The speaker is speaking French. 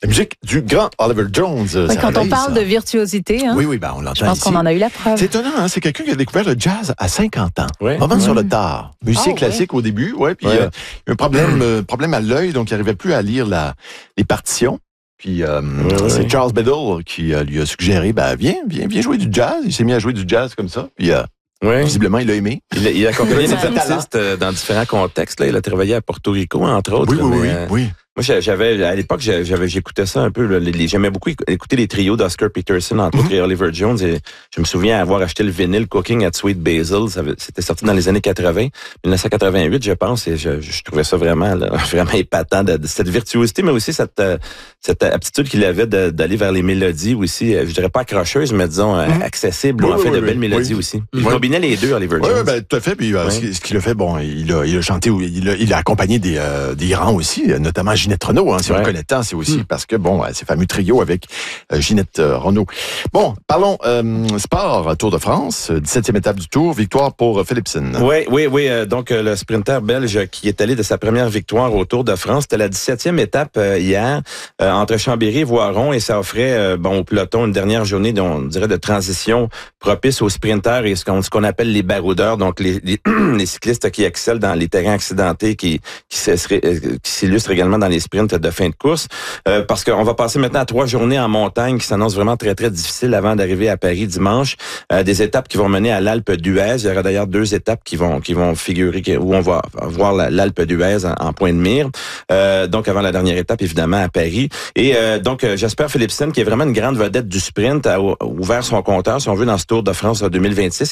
La musique du grand Oliver Jones. Oui, quand on parle de virtuosité, hein, oui, on l'entend ici. je pense qu'on en a eu la preuve. C'est étonnant, hein? C'est quelqu'un qui a découvert le jazz à 50 ans. Oui. Vraiment sur le tard. Musique classique au début, puis il y a eu un problème à l'œil, donc il n'arrivait plus à lire les partitions. Puis c'est Charles Biddle qui lui a suggéré, viens jouer du jazz. Il s'est mis à jouer du jazz comme ça, puis visiblement, il a aimé. Il a accompagné des artistes dans différents contextes. Là. Il a travaillé à Porto Rico, entre autres. Oui. Moi, à l'époque, j'écoutais ça un peu. J'aimais beaucoup écouter les trios d'Oscar Peterson, entre autres, et Oliver Jones. Et je me souviens avoir acheté le vinyle Cooking at Sweet Basil. C'était sorti dans les années 80, 1988, je pense. Et je trouvais ça vraiment épatant de cette virtuosité, mais aussi cette aptitude qu'il avait d'aller vers les mélodies aussi. Je dirais pas accrocheuses, mais disons accessibles. En fait, de belles mélodies aussi. Il combinait les deux, Oliver Jones. Oui, tout à fait. Puis ce qu'il a fait, il a chanté, il a accompagné des grands aussi, notamment Ginette Renault, si on le connaît tant, c'est aussi parce que, ces fameux trios avec Ginette Renault. Bon, parlons sport, Tour de France, 17e étape du Tour, victoire pour Philipsen. Oui. Donc, le sprinter belge qui est allé de sa première victoire au Tour de France, c'était la 17e étape hier, entre Chambéry et Voiron, et ça offrait au peloton une dernière journée, on dirait, de transition propice aux sprinters et ce qu'on appelle les baroudeurs, donc les cyclistes qui excellent dans les terrains accidentés, qui s'illustrent également dans les sprints de fin de course, parce qu'on va passer maintenant à 3 journées en montagne qui s'annoncent vraiment très, très difficiles avant d'arriver à Paris dimanche. Des étapes qui vont mener à l'Alpe d'Huez. Il y aura d'ailleurs 2 étapes qui vont figurer, où on va voir l'Alpe d'Huez en point de mire. Donc, avant la dernière étape, évidemment, à Paris. Et donc, Jasper Philipsen, qui est vraiment une grande vedette du sprint, a ouvert son compteur, si on veut, dans ce Tour de France 2026.